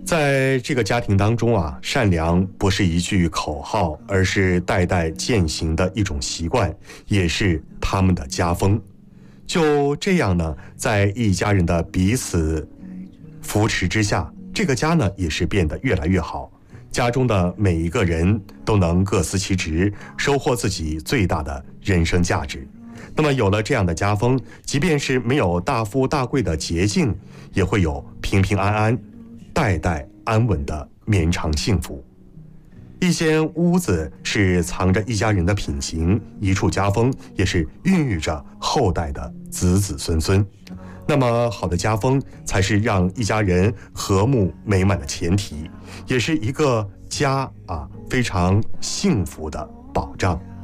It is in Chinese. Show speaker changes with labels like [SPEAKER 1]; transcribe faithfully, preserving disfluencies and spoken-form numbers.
[SPEAKER 1] 在这个家庭当中啊，善良不是一句口号，而是代代践行的一种习惯，也是他们的家风。就这样呢，在一家人的彼此扶持之下，这个家呢也是变得越来越好。家中的每一个人都能各司其职，收获自己最大的人生价值。那么有了这样的家风，即便是没有大富大贵的捷径，也会有平平安安、代代安稳的绵长幸福。一间屋子是藏着一家人的品行，一处家风也是孕育着后代的子子孙孙。那么好的家风才是让一家人和睦美满的前提，也是一个家啊非常幸福的保障。